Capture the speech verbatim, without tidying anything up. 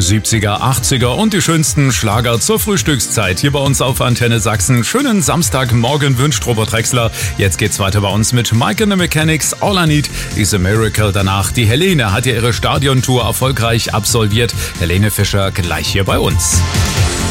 siebziger, achtziger und die schönsten Schlager zur Frühstückszeit hier bei uns auf Antenne Sachsen. Schönen Samstagmorgen wünscht Robert Drexler. Jetzt geht's weiter bei uns mit Mike and the Mechanics. All I Need is a Miracle. Danach die Helene hat ja ihre Stadiontour erfolgreich absolviert. Helene Fischer gleich hier bei uns.